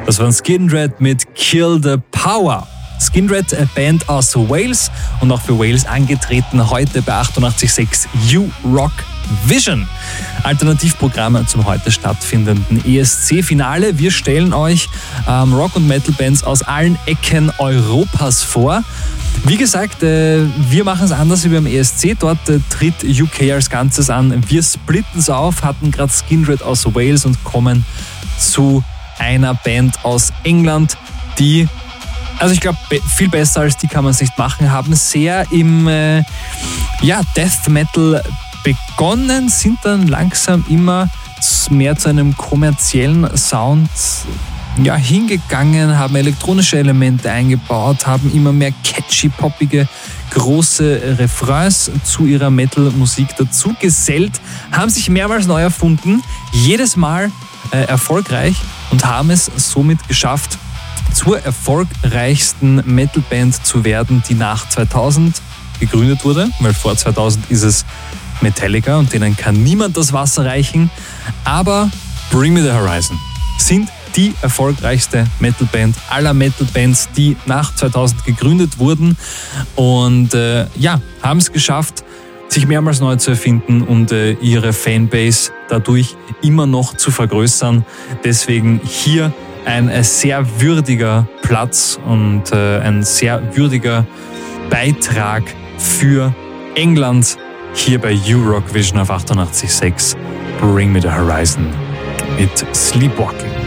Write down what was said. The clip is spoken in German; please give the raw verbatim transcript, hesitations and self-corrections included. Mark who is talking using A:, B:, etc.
A: Das waren Skindred mit Kill the Power. Skindred, eine Band aus Wales und auch für Wales angetreten, heute bei achtundachtzig Komma sechs U-Rock Vision. Alternativprogramm zum heute stattfindenden E S C-Finale. Wir stellen euch ähm, Rock- und Metal-Bands aus allen Ecken Europas vor. Wie gesagt, äh, wir machen es anders wie beim E S C. Dort äh, tritt U K als Ganzes an. Wir splitten es auf, hatten gerade Skindred aus Wales und kommen zu einer Band aus England, die, also ich glaube, be- viel besser als die kann man es nicht machen, haben sehr im äh, ja, Death Metal begonnen, sind dann langsam immer mehr zu einem kommerziellen Sound ja, hingegangen, haben elektronische Elemente eingebaut, haben immer mehr catchy, poppige, große Refrains zu ihrer Metal-Musik dazu gesellt, haben sich mehrmals neu erfunden, jedes Mal äh, erfolgreich und haben es somit geschafft, zur erfolgreichsten Metal-Band zu werden, die nach zweitausend gegründet wurde, weil vor zweitausend ist es Metallica und denen kann niemand das Wasser reichen, aber Bring Me The Horizon sind die erfolgreichste Metalband aller Metalbands, die nach zweitausend gegründet wurden und äh, ja, haben es geschafft, sich mehrmals neu zu erfinden und äh, ihre Fanbase dadurch immer noch zu vergrößern. Deswegen hier ein äh, sehr würdiger Platz und äh, ein sehr würdiger Beitrag für England hier bei U-Rock Vision auf achtundachtzig Komma sechs. Bring Me The Horizon mit Sleepwalking.